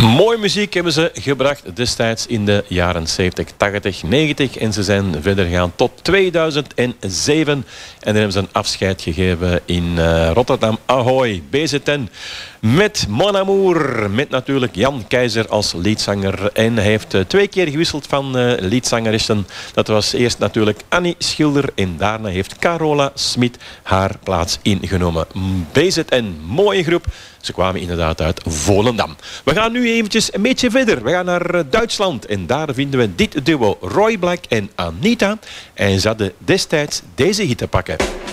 Mooie muziek hebben ze gebracht destijds in de jaren 70, 80, 90 en ze zijn verder gegaan tot 2007. En dan hebben ze een afscheid gegeven in Rotterdam Ahoy, BZN. Met Mon Amour, met natuurlijk Jan Keizer als leadzanger. En hij heeft 2 keer gewisseld van leadzangeressen. Dat was eerst natuurlijk Annie Schilder en daarna heeft Carola Smit haar plaats ingenomen. BZN, mooie groep. Ze kwamen inderdaad uit Volendam. We gaan nu eventjes een beetje verder. We gaan naar Duitsland en daar vinden we dit duo Roy Black en Anita. En ze hadden destijds deze hit te pakken.